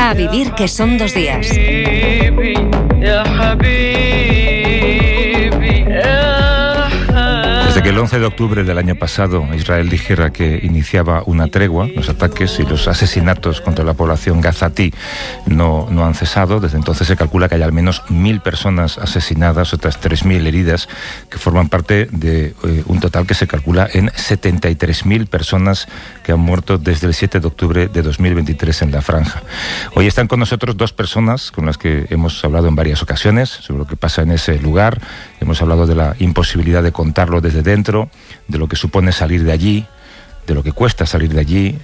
A vivir que son 2 días. Desde que el 11 de octubre del año pasado Israel dijera que iniciaba una tregua, los ataques y los asesinatos contra la población gazatí no han cesado. Desde entonces se calcula que hay al menos 1.000 personas asesinadas, otras 3.000 heridas, que forman parte de un total que se calcula en 73.000 personas que han muerto desde el 7 de octubre de 2023 en la franja. Hoy están con nosotros 2 personas con las que hemos hablado en varias ocasiones sobre lo que pasa en ese lugar. Hemos hablado de la imposibilidad de contarlo desde dentro, de lo que supone salir de allí, de lo que cuesta salir de allí.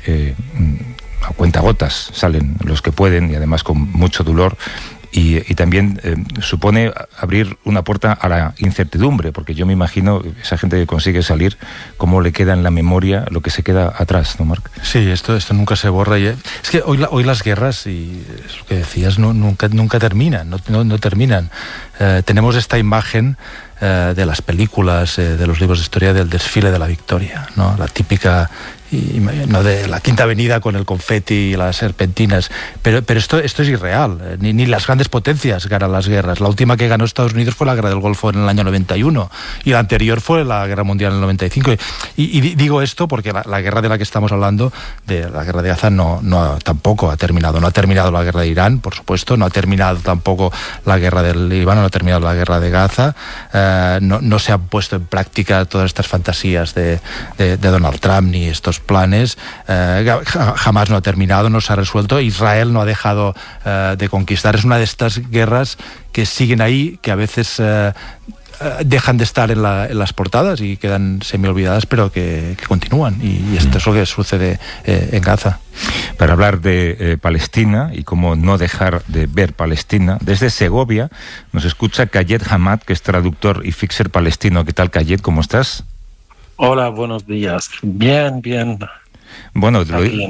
A cuentagotas salen los que pueden y además con mucho dolor. Y también supone abrir una puerta a la incertidumbre, porque yo me imagino esa gente que consigue salir, cómo le queda en la memoria lo que se queda atrás, ¿no, Marc? Sí, esto nunca se borra. Es que hoy las guerras, y es lo que decías, nunca terminan, no terminan. Tenemos esta imagen de las películas, de los libros de historia, del desfile de la victoria, ¿no? La típica, no de la Quinta Avenida con el confeti y las serpentinas, pero esto es irreal. Ni las grandes potencias ganan las guerras. La última que ganó Estados Unidos fue la Guerra del Golfo en el año 91 y la anterior fue la Guerra Mundial en el 95. Y digo esto porque la guerra de la que estamos hablando, de la guerra de Gaza, tampoco ha terminado. No ha terminado la guerra de Irán, por supuesto, no ha terminado tampoco la guerra del Líbano, no ha terminado la guerra de Gaza. No se han puesto en práctica todas estas fantasías de Donald Trump ni estos planes. Jamás no ha terminado, no se ha resuelto. Israel no ha dejado de conquistar. Es una de estas guerras que siguen ahí, que a veces dejan de estar en las portadas y quedan semi-olvidadas, pero que continúan. Y esto es lo que sucede en Gaza. Para hablar de Palestina y cómo no dejar de ver Palestina, desde Segovia nos escucha Kayet Hamad, que es traductor y fixer palestino. ¿Qué tal, Kayet? ¿Cómo estás? Hola, buenos días. Bien. Bueno,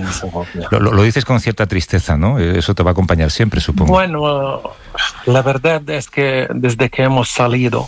lo dices con cierta tristeza, ¿no? Eso te va a acompañar siempre, supongo. Bueno, la verdad es que desde que hemos salido,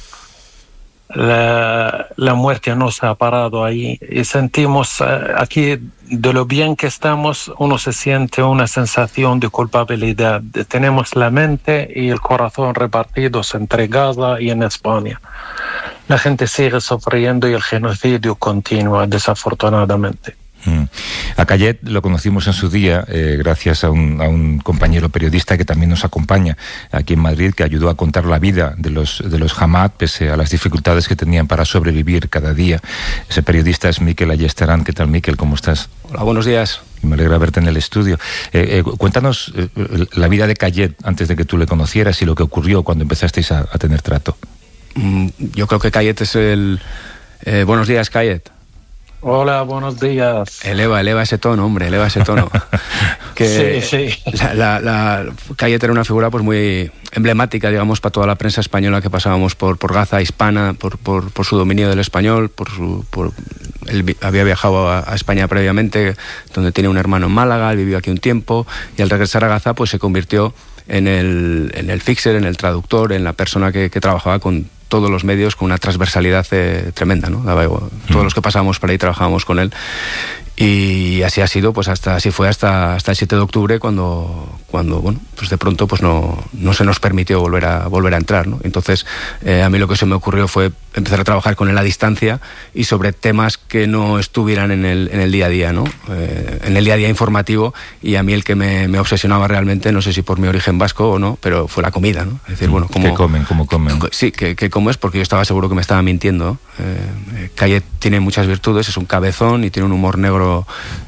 la muerte no se ha parado ahí y sentimos aquí, de lo bien que estamos, uno se siente una sensación de culpabilidad. Tenemos la mente y el corazón repartidos entre Gaza y en España. La gente sigue sufriendo y el genocidio continúa, desafortunadamente. A Kayet lo conocimos en su día gracias a un compañero periodista que también nos acompaña aquí en Madrid, que ayudó a contar la vida de los Hamad pese a las dificultades que tenían para sobrevivir cada día. Ese periodista es Miquel Ayestarán. ¿Qué tal, Miquel? ¿Cómo estás? Hola, buenos días. Me alegra verte en el estudio. Cuéntanos la vida de Kayet antes de que tú le conocieras y lo que ocurrió cuando empezasteis a tener trato. Yo creo que Kayet es el... buenos días, Kayet. Hola, buenos días. Eleva ese tono, hombre, eleva ese tono. Que sí. Kayet era una figura pues muy emblemática, digamos, para toda la prensa española que pasábamos por Gaza, hispana, por su dominio del español, él había viajado a España previamente, donde tiene un hermano en Málaga, él vivió aquí un tiempo, y al regresar a Gaza pues se convirtió en el fixer, en el traductor, en la persona que trabajaba con todos los medios, con una transversalidad tremenda, ¿no? Todos los que pasábamos por ahí trabajábamos con él. Y así ha sido, pues así fue hasta el 7 de octubre cuando bueno, pues de pronto pues no se nos permitió volver a entrar, ¿no? Entonces a mí lo que se me ocurrió fue empezar a trabajar con él a distancia y sobre temas que no estuvieran en el día a día, ¿no? En el día a día informativo, y a mí el que me obsesionaba realmente, no sé si por mi origen vasco o no, pero fue la comida, ¿no? Es decir, bueno, ¿cómo comen? Sí, que cómo es, porque yo estaba seguro que me estaba mintiendo. Kayet tiene muchas virtudes, es un cabezón y tiene un humor negro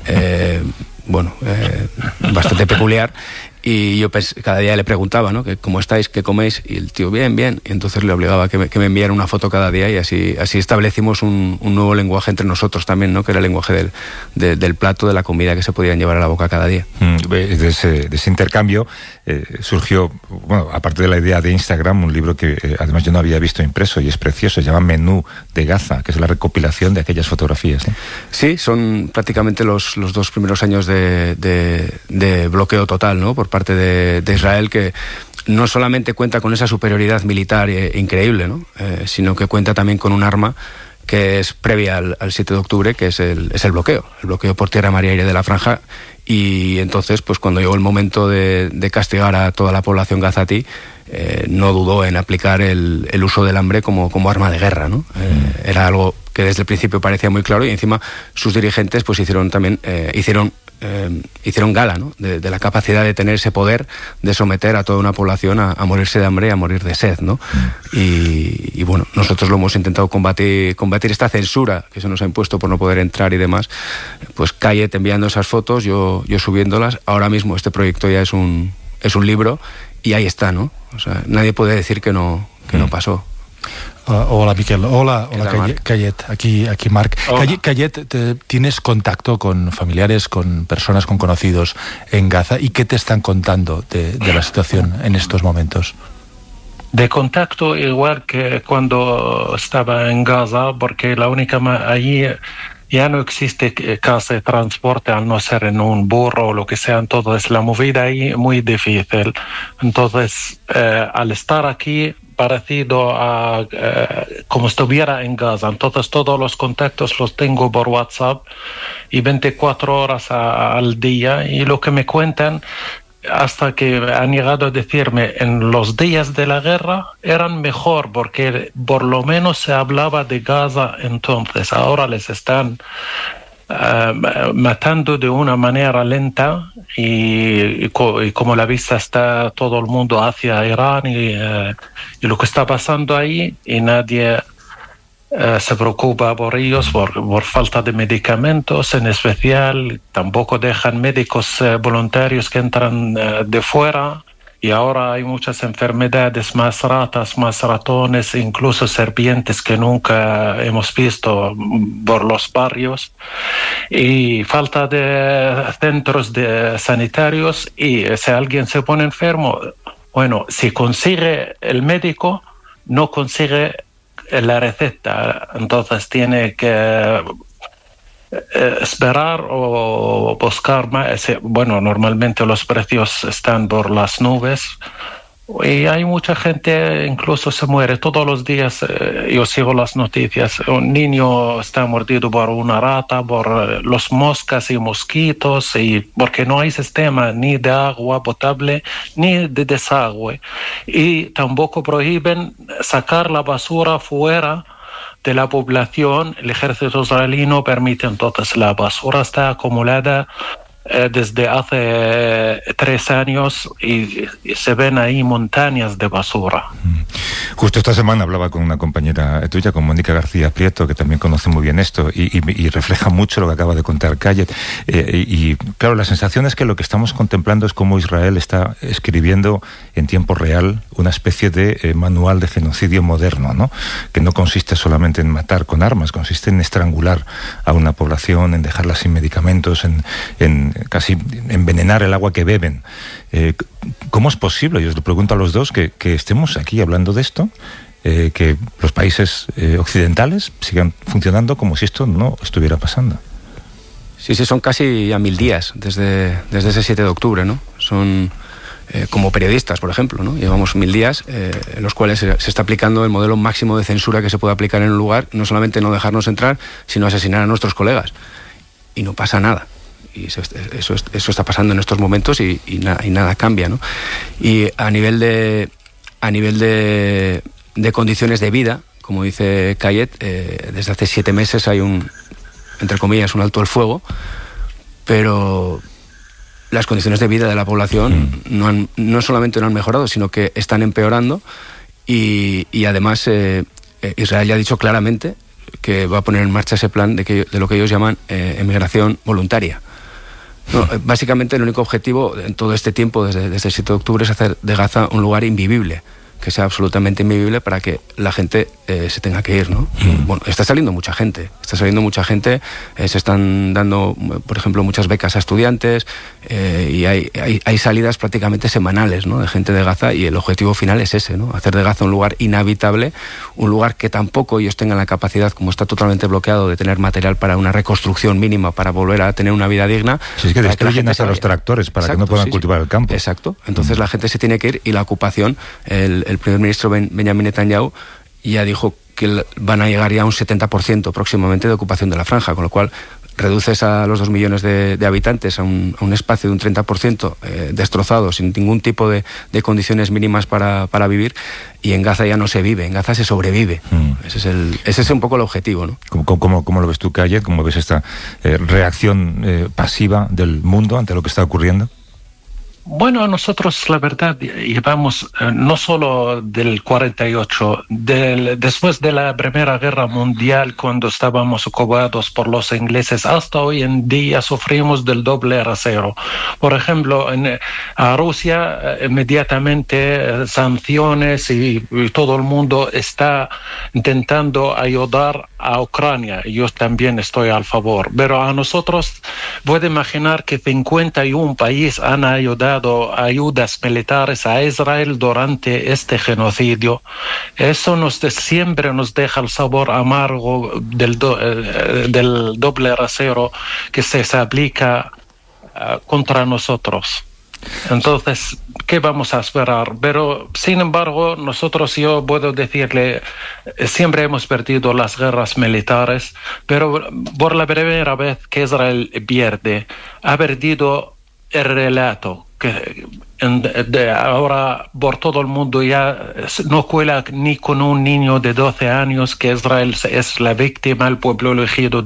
bastante peculiar, y yo cada día le preguntaba, ¿no? Que ¿cómo estáis? ¿Qué coméis? Y el tío, bien. Y entonces le obligaba a que me enviara una foto cada día, y así establecimos un nuevo lenguaje entre nosotros también, ¿no? Que era el lenguaje del plato, de la comida que se podían llevar a la boca cada día. De ese intercambio surgió, bueno, aparte de la idea de Instagram, un libro que además yo no había visto impreso y es precioso, se llama Menú de Gaza, que es la recopilación de aquellas fotografías, ¿eh? Sí, son prácticamente los 2 primeros años de bloqueo total, ¿no? Por parte de Israel, que no solamente cuenta con esa superioridad militar increíble, ¿no? Sino que cuenta también con un arma que es previa al 7 de octubre, que es el bloqueo por tierra, mar y aire de la franja, Y entonces, pues cuando llegó el momento de castigar a toda la población gazatí, no dudó en aplicar el uso del hambre como arma de guerra, ¿no? Era algo que desde el principio parecía muy claro, y encima sus dirigentes pues hicieron gala, ¿no? de la capacidad de tener ese poder de someter a toda una población a morirse de hambre y a morir de sed, ¿no? Y bueno, nosotros lo hemos intentado combatir esta censura que se nos ha impuesto por no poder entrar y demás. Pues Kayet enviando esas fotos, yo subiéndolas. Ahora mismo este proyecto ya es un libro, y ahí está, ¿no? O sea, nadie puede decir que no pasó. Hola, Miquel. Hola, Kayet. Aquí Marc. Kayet, ¿tienes contacto con familiares, con personas, con conocidos en Gaza? ¿Y qué te están contando de la situación en estos momentos? De contacto igual que cuando estaba en Gaza, porque la única allí ya no existe casa de transporte, al no ser en un burro o lo que sea. Entonces la movida ahí muy difícil. Entonces al estar aquí, parecido a como estuviera en Gaza. Entonces todos los contactos los tengo por WhatsApp y 24 horas al día, y lo que me cuentan, hasta que han llegado a decirme en los días de la guerra eran mejor, porque por lo menos se hablaba de Gaza. Entonces ahora les están matando de una manera lenta, y como la vista está todo el mundo hacia Irán y lo que está pasando ahí, y nadie se preocupa por ellos por falta de medicamentos. En especial tampoco dejan médicos voluntarios que entran de fuera, y ahora hay muchas enfermedades, más ratas, más ratones, incluso serpientes que nunca hemos visto por los barrios, y falta de centros sanitarios. Y si alguien se pone enfermo, bueno, si consigue el médico, no consigue la receta, entonces tiene que esperar o buscar más. Bueno, normalmente los precios están por las nubes, y hay mucha gente, incluso se muere todos los días. Yo sigo las noticias, un niño está mordido por una rata, por los moscas y mosquitos, y porque no hay sistema ni de agua potable ni de desagüe, y tampoco prohíben sacar la basura fuera de la población. El ejército israelí no permite. Entonces la basura está acumulada desde hace 3 años, y se ven ahí montañas de basura. Justo esta semana hablaba con una compañera tuya, con Mónica García Prieto, que también conoce muy bien esto, y refleja mucho lo que acaba de contar Kayet. Y claro, la sensación es que lo que estamos contemplando es cómo Israel está escribiendo en tiempo real una especie de manual de genocidio moderno, ¿no? Que no consiste solamente en matar con armas, consiste en estrangular a una población, en dejarla sin medicamentos, en casi envenenar el agua que beben. ¿Cómo es posible? Yo os lo pregunto a los dos, que estemos aquí hablando de esto, que los países occidentales sigan funcionando como si esto no estuviera pasando. Sí, son casi ya 1000 días desde ese 7 de octubre, ¿no? Son como periodistas, por ejemplo, ¿no? Llevamos 1000 días en los cuales se está aplicando el modelo máximo de censura que se puede aplicar en un lugar, no solamente no dejarnos entrar, sino asesinar a nuestros colegas. Y no pasa nada. Y eso está pasando en estos momentos, y nada cambia, ¿no? Y a nivel de condiciones de vida, como dice Kayet, desde hace 7 meses hay entre comillas, un alto el fuego, pero las condiciones de vida de la población no solamente no han mejorado, sino que están empeorando, y además Israel ya ha dicho claramente que va a poner en marcha ese plan de lo que ellos llaman emigración voluntaria. No, básicamente el único objetivo en todo este tiempo, desde el 7 de octubre, es hacer de Gaza un lugar invivible, que sea absolutamente invivible para que la gente se tenga que ir, ¿no? Bueno, está saliendo mucha gente, se están dando, por ejemplo, muchas becas a estudiantes, y hay salidas prácticamente semanales, ¿no? De gente de Gaza, y el objetivo final es ese, ¿no? Hacer de Gaza un lugar inhabitable, un lugar que tampoco ellos tengan la capacidad, como está totalmente bloqueado, de tener material para una reconstrucción mínima, para volver a tener una vida digna. Si es que destruyen hasta los tractores para que no puedan cultivar el campo. Exacto. Entonces la gente se tiene que ir, y la ocupación, el primer ministro Benjamin Netanyahu ya dijo que van a llegar ya a un 70% próximamente de ocupación de la franja, con lo cual reduces a los 2 millones de habitantes a un espacio de un 30% destrozado, sin ningún tipo de condiciones mínimas para vivir, y en Gaza ya no se vive, en Gaza se sobrevive. Ese es un poco el objetivo, ¿no? ¿Cómo lo ves tú, Kayet? ¿Cómo ves esta reacción pasiva del mundo ante lo que está ocurriendo? Bueno, nosotros la verdad llevamos no solo del 48, después de la Primera Guerra Mundial, cuando estábamos ocupados por los ingleses, hasta hoy en día sufrimos del doble rasero. Por ejemplo, a Rusia inmediatamente sanciones y todo el mundo está intentando ayudar a Ucrania. Yo también estoy al favor, pero a nosotros puede imaginar que 51 países han ayudado ayudas militares a Israel durante este genocidio. Eso siempre nos deja el sabor amargo del doble rasero que se aplica contra nosotros. Entonces, ¿qué vamos a esperar? Pero, sin embargo, yo puedo decirle, siempre hemos perdido las guerras militares, pero por la primera vez que Israel pierde, ha perdido el relato, que ahora por todo el mundo ya no cuela ni con un niño de 12 años que Israel es la víctima, el pueblo elegido